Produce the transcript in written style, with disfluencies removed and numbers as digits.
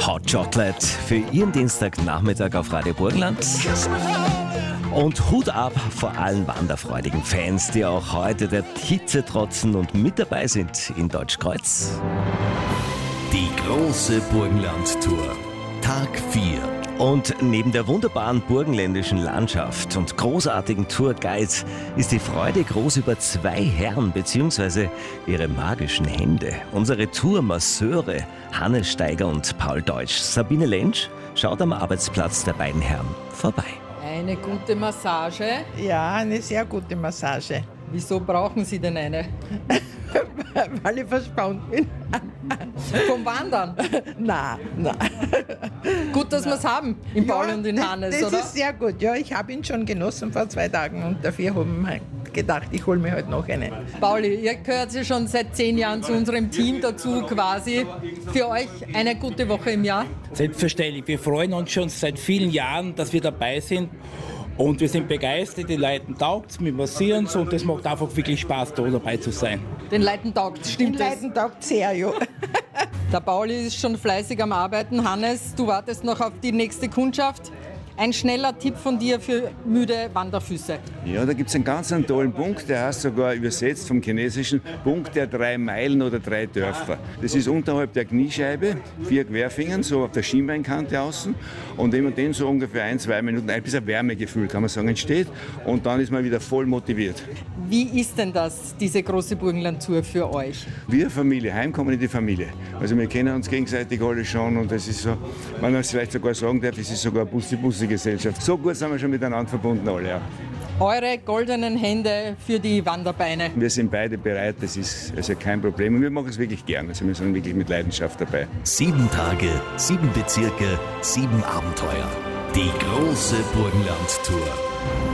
Hot Chocolate für Ihren Dienstagnachmittag auf Radio Burgenland. Und Hut ab vor allen wanderfreudigen Fans, die auch heute der Hitze trotzen und mit dabei sind in Deutschkreuz. Die große Burgenland-Tour, Tag 4. Und neben der wunderbaren burgenländischen Landschaft und großartigen Tourguides ist die Freude groß über zwei Herren bzw. ihre magischen Hände. Unsere Tourmasseure Hannes Steiger und Paul Deutsch. Sabine Lentsch schaut am Arbeitsplatz der beiden Herren vorbei. Eine gute Massage. Ja, eine sehr gute Massage. Wieso brauchen Sie denn eine? Weil ich verspannt bin. Vom Wandern? Na. Gut, dass wir es haben, in Paul und in Hannes, das oder? Das ist sehr gut. Ja, ich habe ihn schon genossen vor 2 Tagen und dafür haben wir gedacht, ich hole mir heute noch eine. Pauli, ihr gehört ja schon seit 10 Jahren zu unserem Team dazu quasi. Für euch eine gute Woche im Jahr? Selbstverständlich. Wir freuen uns schon seit vielen Jahren, dass wir dabei sind. Und wir sind begeistert, den Leuten taugt es, wir massieren es und es macht einfach wirklich Spaß, da dabei zu sein. Den Leuten taugt stimmt Den Leuten taugt sehr, ja. Der Pauli ist schon fleißig am Arbeiten. Hannes, du wartest noch auf die nächste Kundschaft. Ein schneller Tipp von dir für müde Wanderfüße. Ja, da gibt es einen ganz tollen Punkt, der heißt sogar übersetzt vom Chinesischen Punkt der 3 Meilen oder 3 Dörfer. Das ist unterhalb der Kniescheibe, 4 Querfingern, so auf der Schienbeinkante außen. Und wenn man den so ungefähr 1-2 Minuten, ein bisschen Wärmegefühl, kann man sagen, entsteht. Und dann ist man wieder voll motiviert. Wie ist denn das, diese große Burgenland-Tour für euch? Wir Familie, heimkommen in die Familie. Also wir kennen uns gegenseitig alle schon und es ist so, wenn man es vielleicht sogar sagen darf, es ist sogar eine Bussi-Bussi-Gesellschaft. So gut sind wir schon miteinander verbunden alle. Ja. Eure goldenen Hände für die Wanderbeine. Wir sind beide bereit, das ist also kein Problem und wir machen es wirklich gern. Also wir sind wirklich mit Leidenschaft dabei. 7 Tage, 7 Bezirke, 7 Abenteuer. Die große Burgenland-Tour.